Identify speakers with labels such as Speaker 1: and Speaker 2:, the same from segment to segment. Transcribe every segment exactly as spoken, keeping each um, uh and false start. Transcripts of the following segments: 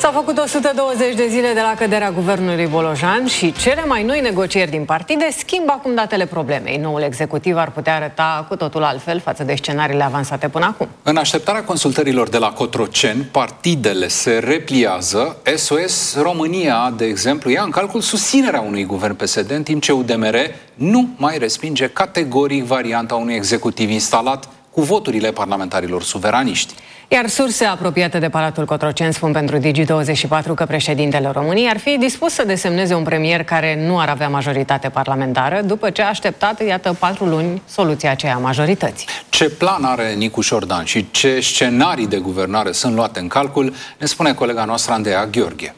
Speaker 1: S-au făcut o sută douăzeci de zile de la căderea guvernului Bolojan și cele mai noi negocieri din partide schimbă acum datele problemei. Noul executiv ar putea arăta cu totul altfel față de scenariile avansate până acum.
Speaker 2: În așteptarea consultărilor de la Cotroceni, partidele se repliază. S O S România, de exemplu, ia în calcul susținerea unui guvern P S D, în timp ce U D M R nu mai respinge categoric varianta unui executiv instalat cu voturile parlamentarilor suveraniști.
Speaker 1: Iar surse apropiate de Palatul Cotroceni spun pentru Digi douăzeci și patru că președintele României ar fi dispus să desemneze un premier care nu ar avea majoritate parlamentară, după ce a așteptat, iată, patru luni soluția aceea a majorității.
Speaker 2: Ce plan are Nicu Șordan și ce scenarii de guvernare sunt luate în calcul, ne spune colega noastră Andreea Gheorghe.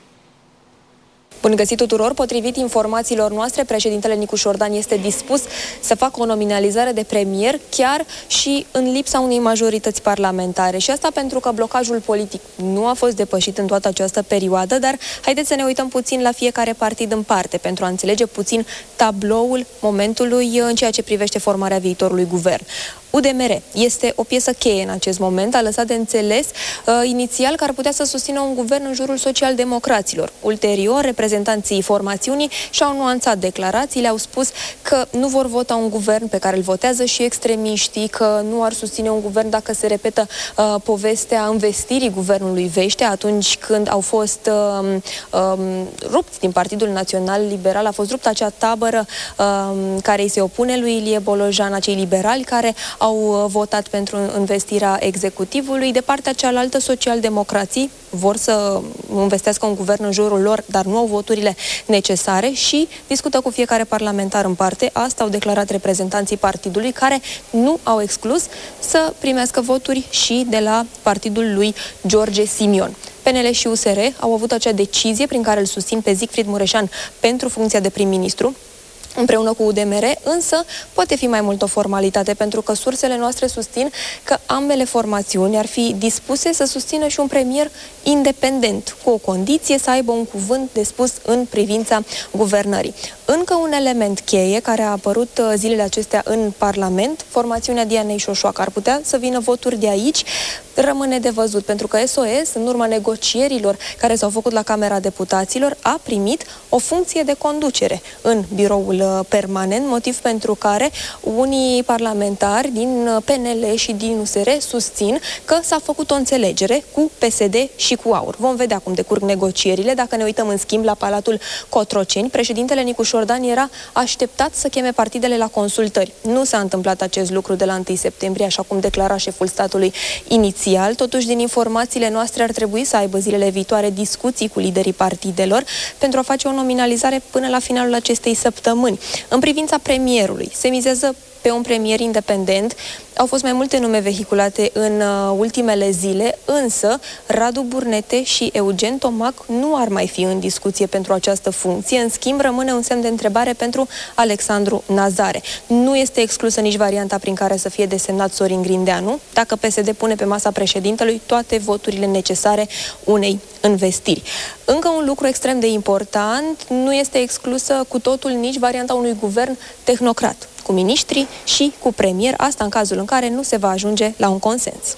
Speaker 3: Bun găsit tuturor! Potrivit informațiilor noastre, președintele Nicu Șordan este dispus să facă o nominalizare de premier chiar și în lipsa unei majorități parlamentare. Și asta pentru că blocajul politic nu a fost depășit în toată această perioadă, dar haideți să ne uităm puțin la fiecare partid în parte pentru a înțelege puțin tabloul momentului în ceea ce privește formarea viitorului guvern. U D M R este o piesă cheie în acest moment, a lăsat de înțeles uh, inițial că ar putea să susțină un guvern în jurul social-democraților. Ulterior, reprezentanții formațiunii și-au nuanțat declarațiile, au spus că nu vor vota un guvern pe care îl votează și extremiștii, că nu ar susține un guvern dacă se repetă uh, povestea învestirii guvernului Vește, atunci când au fost uh, uh, rupți din Partidul Național Liberal, a fost ruptă acea tabără uh, care îi se opune lui Ilie Bolojan, acei liberali care au votat pentru învestirea executivului. De partea cealaltă, socialdemocrații vor să investească un guvern în jurul lor, dar nu au voturile necesare și discută cu fiecare parlamentar în parte. Asta au declarat reprezentanții partidului, care nu au exclus să primească voturi și de la partidul lui George Simion. P N L și U S R au avut acea decizie prin care îl susțin pe Siegfried Mureșan pentru funcția de prim-ministru împreună cu U D M R, însă poate fi mai mult o formalitate, pentru că sursele noastre susțin că ambele formațiuni ar fi dispuse să susțină și un premier independent, cu o condiție să aibă un cuvânt de spus în privința guvernării. Încă un element cheie care a apărut zilele acestea în Parlament, formațiunea Dianei Șoșoacă. Ar putea să vină voturi de aici, rămâne de văzut, pentru că S O S, în urma negocierilor care s-au făcut la Camera Deputaților, a primit o funcție de conducere în biroul permanent, motiv pentru care unii parlamentari din P N L și din U S R susțin că s-a făcut o înțelegere cu P S D și cu AUR. Vom vedea cum decurg negocierile. Dacă ne uităm în schimb la Palatul Cotroceni, președintele Nicu Șordan era așteptat să cheme partidele la consultări. Nu s-a întâmplat acest lucru de la întâi septembrie, așa cum declara șeful statului inițial. Totuși, din informațiile noastre, ar trebui să aibă zilele viitoare discuții cu liderii partidelor pentru a face o nominalizare până la finalul acestei săptămâni. În privința premierului, se mizează pe un premier independent. Au fost mai multe nume vehiculate în uh, ultimele zile, însă Radu Burnete și Eugen Tomac nu ar mai fi în discuție pentru această funcție. În schimb, rămâne un semn de întrebare pentru Alexandru Nazare. Nu este exclusă nici varianta prin care să fie desemnat Sorin Grindeanu, dacă P S D pune pe masa președintelui toate voturile necesare unei învestiri. Încă un lucru extrem de important, nu este exclusă cu totul nici varianta unui guvern tehnocrat, cu miniștri și cu premier, asta în cazul în care nu se va ajunge la un consens.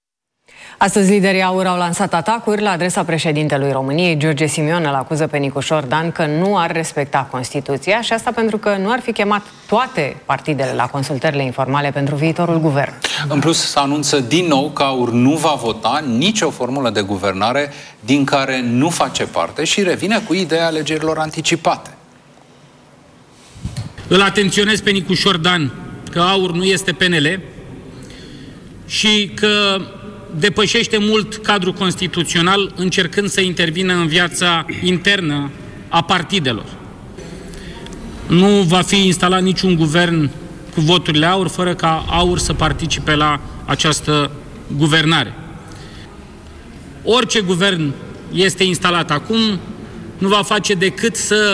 Speaker 1: Astăzi, liderii AUR au lansat atacuri la adresa președintelui României. George Simion îl acuză pe Nicu Șordan că nu ar respecta Constituția și asta pentru că nu ar fi chemat toate partidele la consultările informale pentru viitorul guvern.
Speaker 2: În plus, anunță din nou că AUR nu va vota nicio formulă de guvernare din care nu face parte și revine cu ideea alegerilor anticipate.
Speaker 4: Îl atenționez pe Nicu Șordan că AUR nu este P N L și că depășește mult cadrul constituțional încercând să intervină în viața internă a partidelor. Nu va fi instalat niciun guvern cu voturile AUR fără ca AUR să participe la această guvernare. Orice guvern este instalat acum nu va face decât să